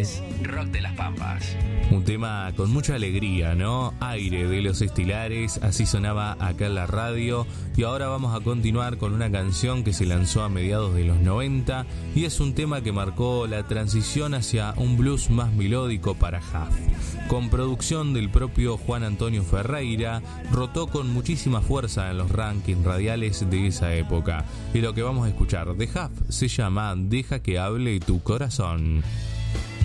es Rock de las Pampas. Un tema con mucha alegría, ¿no? Aire de Los Estelares, así sonaba acá en la radio. Y ahora vamos a continuar con una canción que se lanzó a mediados de los 90 y es un tema que marcó la transición hacia un blues más melódico para Huff. Con producción del propio Juan Antonio Ferreira, rotó con muchísima fuerza en los rankings radiales de esa época. Y lo que vamos a escuchar de Huff se llama Deja que hable tu corazón.